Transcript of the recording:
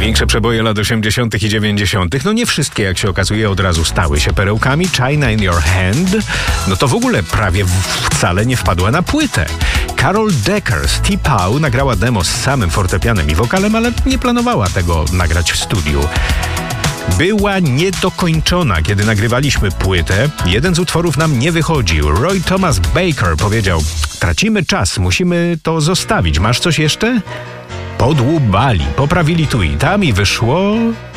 Największe przeboje lat 80. i 90. No nie wszystkie, jak się okazuje, od razu stały się perełkami. China in Your Hand, no to w ogóle prawie wcale nie wpadła na płytę. Carol Decker z T-Pow nagrała demo z samym fortepianem i wokalem, ale nie planowała tego nagrać w studiu. Była niedokończona, kiedy nagrywaliśmy płytę. Jeden z utworów nam nie wychodził. Roy Thomas Baker powiedział: tracimy czas, musimy to zostawić. Masz coś jeszcze? Podłubali, poprawili tu i tam i wyszło